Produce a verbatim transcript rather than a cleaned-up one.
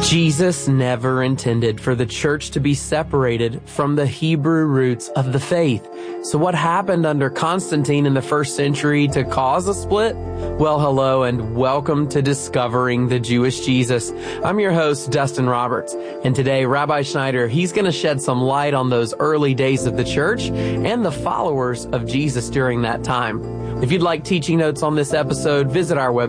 Jesus never intended for the church to be separated from the Hebrew roots of the faith. So what happened under Constantine in the first century to cause a split? Well, hello and welcome to Discovering the Jewish Jesus. I'm your host, Dustin Roberts, and today Rabbi Schneider, he's going to shed some light on those early days of the church and the followers of Jesus during that time. If you'd like teaching notes on this episode, visit our website.